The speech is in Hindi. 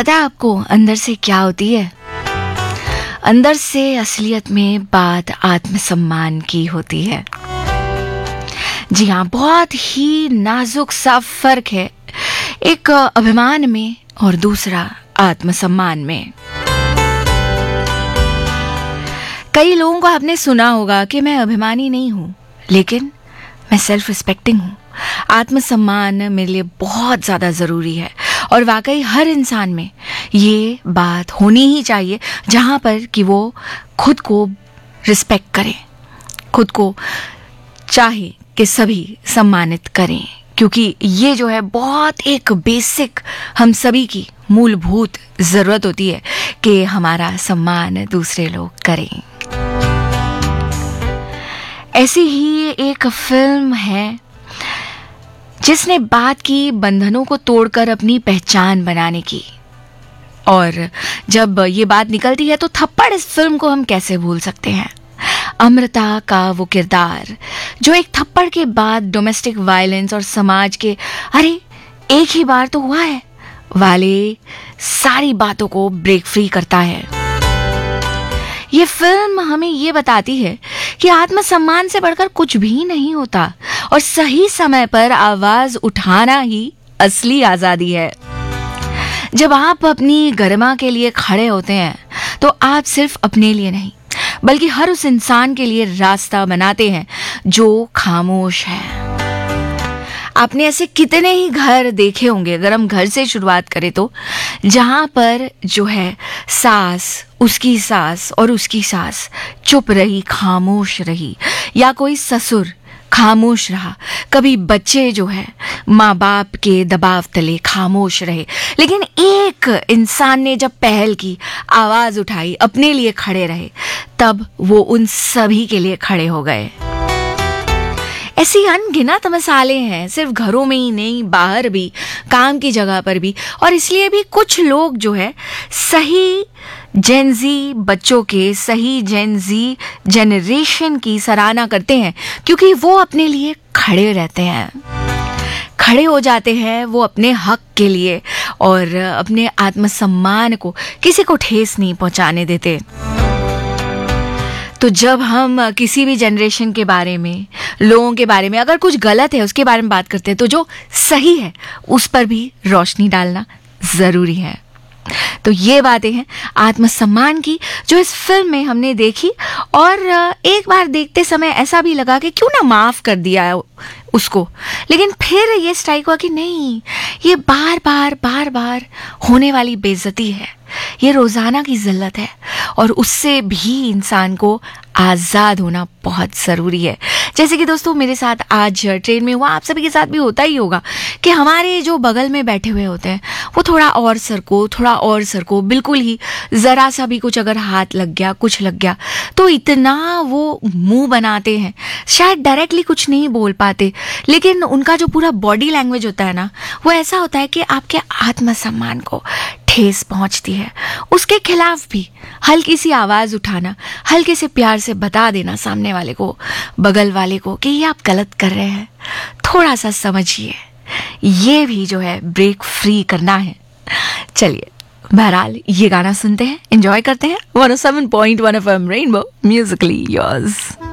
पता है आपको अंदर से क्या होती है? अंदर से असलियत में बात आत्मसम्मान की होती है। जी हाँ, बहुत ही नाजुक सा फर्क है एक अभिमान में और दूसरा आत्मसम्मान में। कई लोगों को आपने सुना होगा कि मैं अभिमानी नहीं हूं, लेकिन मैं सेल्फ रिस्पेक्टिंग हूं। आत्मसम्मान मेरे लिए बहुत ज़्यादा ज़रूरी है और वाकई हर इंसान में ये बात होनी ही चाहिए, जहाँ पर कि वो खुद को रिस्पेक्ट करे, खुद को चाहे कि सभी सम्मानित करें, क्योंकि ये जो है बहुत एक बेसिक हम सभी की मूलभूत ज़रूरत होती है कि हमारा सम्मान दूसरे लोग करें। ऐसी ही एक फिल्म है जिसने बात की बंधनों को तोड़कर अपनी पहचान बनाने की, और जब ये बात निकलती है तो थप्पड़ इस फिल्म को हम कैसे भूल सकते हैं। अमृता का वो किरदार जो एक थप्पड़ के बाद डोमेस्टिक वायलेंस और समाज के अरे एक ही बार तो हुआ है वाले सारी बातों को ब्रेक फ्री करता है। ये फिल्म हमें ये बताती है कि आत्मसम्मान से बढ़कर कुछ भी नहीं होता और सही समय पर आवाज उठाना ही असली आजादी है। जब आप अपनी गरिमा के लिए खड़े होते हैं तो आप सिर्फ अपने लिए नहीं बल्कि हर उस इंसान के लिए रास्ता बनाते हैं जो खामोश है। आपने ऐसे कितने ही घर देखे होंगे, अगर हम घर से शुरुआत करें तो, जहां पर जो है सास, उसकी सास और उसकी सास चुप रही, खामोश रही, या कोई ससुर खामोश रहा, कभी बच्चे जो है माँ बाप के दबाव तले खामोश रहे, लेकिन एक इंसान ने जब पहल की, आवाज उठाई, अपने लिए खड़े रहे, तब वो उन सभी के लिए खड़े हो गए। ऐसी अनगिनत मसाले हैं, सिर्फ घरों में ही नहीं, बाहर भी, काम की जगह पर भी। और इसलिए भी कुछ लोग जो है सही जेनजी बच्चों के, सही जेनजी जनरेशन की सराहना करते हैं, क्योंकि वो अपने लिए खड़े रहते हैं, खड़े हो जाते हैं वो अपने हक के लिए और अपने आत्मसम्मान को किसी को ठेस नहीं पहुंचाने देते। तो जब हम किसी भी जनरेशन के बारे में, लोगों के बारे में अगर कुछ गलत है उसके बारे में बात करते हैं, तो जो सही है उस पर भी रोशनी डालना ज़रूरी है। तो ये बातें हैं आत्मसम्मान की जो इस फिल्म में हमने देखी, और एक बार देखते समय ऐसा भी लगा कि क्यों ना माफ़ कर दिया उसको, लेकिन फिर ये स्ट्राइक हुआ कि नहीं, ये बार बार होने वाली बेइज्जती है, ये रोज़ाना की ज़िल्लत है और उससे भी इंसान को आज़ाद होना बहुत ज़रूरी है। जैसे कि दोस्तों मेरे साथ आज ट्रेन में हुआ, आप सभी के साथ भी होता ही होगा कि हमारे जो बगल में बैठे हुए होते हैं वो थोड़ा और सरको, बिल्कुल ही ज़रा सा भी कुछ अगर हाथ लग गया, कुछ लग गया, तो इतना वो मुंह बनाते हैं, शायद डायरेक्टली कुछ नहीं बोल पाते, लेकिन उनका जो पूरा बॉडी लैंग्वेज होता है ना, वो ऐसा होता है कि आपके आत्मसम्मान को ठेस पहुंचती है। उसके खिलाफ भी हल्की सी आवाज़ उठाना, हल्के से प्यार से बता देना सामने वाले को, बगल वाले को, कि ये आप गलत कर रहे हैं, थोड़ा सा समझिए, ये भी जो है ब्रेक फ्री करना है। चलिए बहरहाल ये गाना सुनते हैं, एंजॉय करते हैं। 107.1 FM रेनबो, म्यूजिकली योर्स।